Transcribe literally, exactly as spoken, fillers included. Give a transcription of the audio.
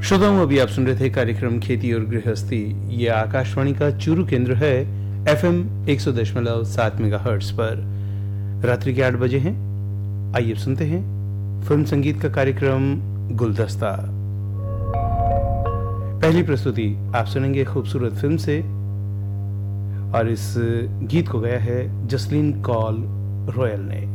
श्रोताओं, अभी आप सुन रहे थे कार्यक्रम खेती और गृहस्थी। ये आकाशवाणी का चूरू केंद्र है, एफएम एक सौ दशमलव सात मेगाहर्ट्ज पर। रात्रि के आठ बजे हैं। आइए सुनते हैं फिल्म संगीत का कार्यक्रम गुलदस्ता। पहली प्रस्तुति आप सुनेंगे खूबसूरत फिल्म से, और इस गीत को गाया है जसलीन कौल रॉयल ने।